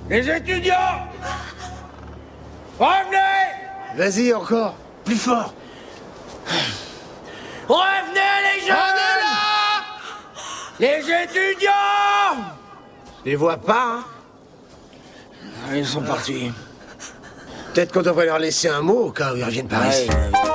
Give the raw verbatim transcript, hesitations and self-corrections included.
Les étudiants! Revenez! Vas-y, encore. Plus fort. Revenez, les jeunes! Les étudiants! Je les vois pas, hein? Ils sont partis. Peut-être qu'on devrait leur laisser un mot au cas où ils reviennent par ici. Ouais, ouais, ouais.